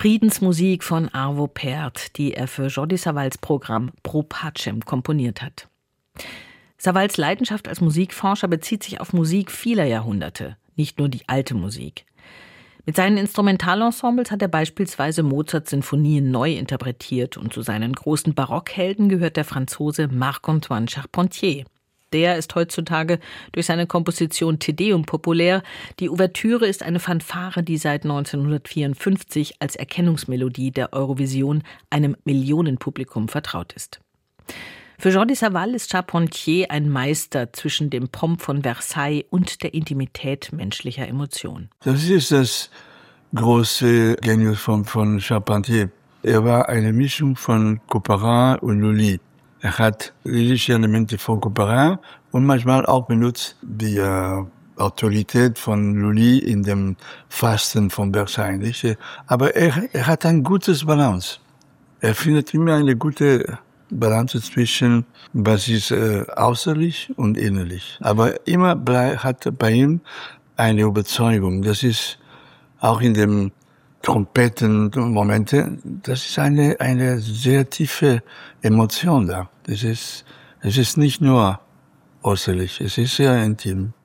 Friedensmusik von Arvo Pärt, die er für Jordi Savalls Programm Pro Pacem komponiert hat. Savalls Leidenschaft als Musikforscher bezieht sich auf Musik vieler Jahrhunderte, nicht nur die alte Musik. Mit seinen Instrumentalensembles hat er beispielsweise Mozarts Sinfonien neu interpretiert und zu seinen großen Barockhelden gehört der Franzose Marc-Antoine Charpentier. Der ist heutzutage durch seine Komposition Te Deum populär. Die Ouvertüre ist eine Fanfare, die seit 1954 als Erkennungsmelodie der Eurovision einem Millionenpublikum vertraut ist. Für Jordi Savall ist Charpentier ein Meister zwischen dem Pomp von Versailles und der Intimität menschlicher Emotionen. Das ist das große Genius von Charpentier. Er war eine Mischung von Couperin und Lully. Er hat lyrische Elemente von Couperin und manchmal auch benutzt die Autorität von Lully in dem Fasten von Versailles. Aber er hat ein gutes Balance. Er findet immer eine gute Balance zwischen was ist äußerlich und innerlich. Aber immer hat bei ihm eine Überzeugung. Das ist auch in dem Trompetenmomente, das ist eine sehr tiefe Emotion da. Es ist nicht nur äußerlich, es ist sehr intim.